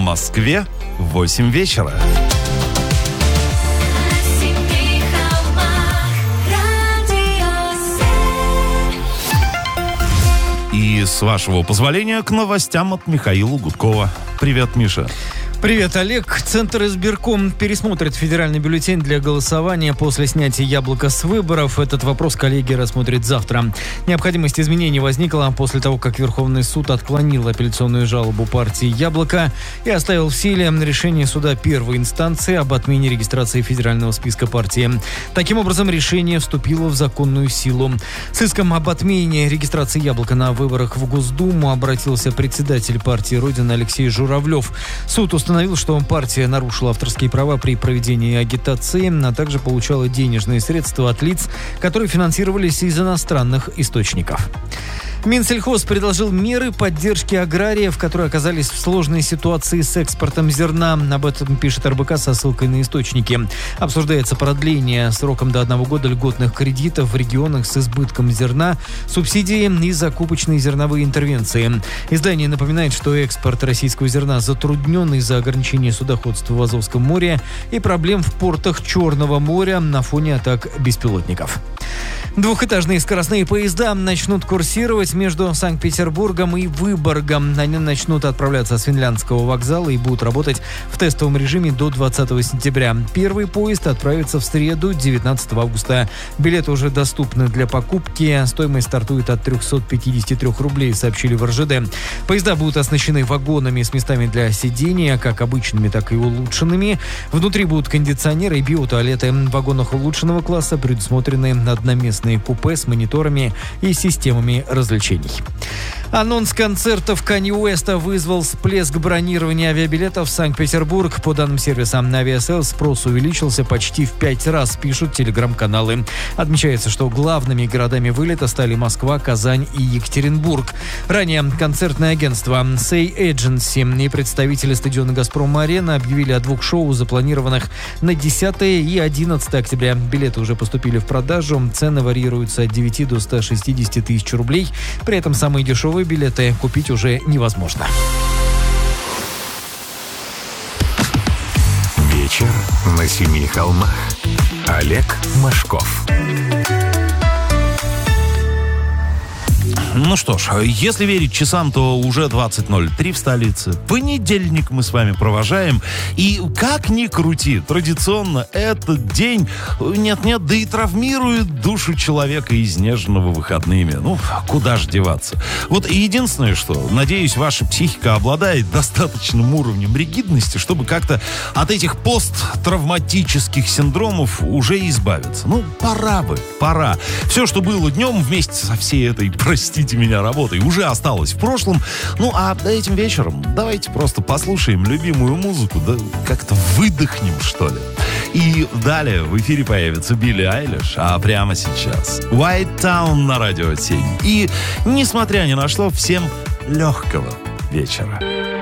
Москве 8 вечера. И с вашего позволения к новостям от Михаила Гудкова. Привет, Миша. Привет, Олег. Центр избирком пересмотрит федеральный бюллетень для голосования после снятия яблока с выборов. Этот вопрос коллегия рассмотрит завтра. Необходимость изменений возникла после того, как Верховный суд отклонил апелляционную жалобу партии «Яблоко» и оставил в силе решение суда первой инстанции об отмене регистрации федерального списка партии. Таким образом, решение вступило в законную силу. С иском об отмене регистрации «Яблоко» на выборах в Госдуму обратился председатель партии «Родина» Алексей Журавлев. Суд установил, что партия нарушила авторские права при проведении агитации, а также получала денежные средства от лиц, которые финансировались из иностранных источников. Минсельхоз предложил меры поддержки аграриев, которые оказались в сложной ситуации с экспортом зерна. Об этом пишет РБК со ссылкой на источники. Обсуждается продление сроком до 1 года льготных кредитов в регионах с избытком зерна, субсидии и закупочные зерновые интервенции. Издание напоминает, что экспорт российского зерна затруднен из-за ограничения судоходства в Азовском море и проблем в портах Черного моря на фоне атак беспилотников. Двухэтажные скоростные поезда начнут курсировать между Санкт-Петербургом и Выборгом. Они начнут отправляться с Финляндского вокзала и будут работать в тестовом режиме до 20 сентября. Первый поезд отправится в среду, 19 августа. Билеты уже доступны для покупки. Стоимость стартует от 353 рублей, сообщили в РЖД. Поезда будут оснащены вагонами с местами для сидения, как обычными, так и улучшенными. Внутри будут кондиционеры и биотуалеты. В вагонах улучшенного класса предусмотрены одноместные купе с мониторами и системами развлечений. Анонс концертов Канье Уэста вызвал всплеск бронирования авиабилетов в Санкт-Петербург. По данным сервиса Aviasales, спрос увеличился почти в 5 раз, пишут телеграм-каналы. Отмечается, что главными городами вылета стали Москва, Казань и Екатеринбург. Ранее концертное агентство Say Agency и представители стадиона «Газпром-Арена» объявили о 2 шоу, запланированных на 10 и 11 октября. Билеты уже поступили в продажу. Цены варьируются от 9 до 160 тысяч рублей. При этом самые дешевые билеты купить уже невозможно. Вечер на 7 холмах. Олег Машков. Ну что ж, если верить часам, то уже 20:03 в столице. Понедельник мы с вами провожаем. И как ни крути, традиционно этот день нет-нет, да и травмирует душу человека, изнеженного выходными. Ну, куда ж деваться. Вот единственное, что, надеюсь, ваша психика обладает достаточным уровнем ригидности, чтобы как-то от этих посттравматических синдромов уже избавиться. Ну, пора бы, пора. Все, что было днем вместе со всей этой, простите меня, работой, уже осталось в прошлом. Ну, а этим вечером давайте просто послушаем любимую музыку, да как-то выдохнем, что ли. И далее в эфире появится Билли Айлиш, а прямо сейчас White Town на Радио 7. И, несмотря ни на что, всем легкого вечера.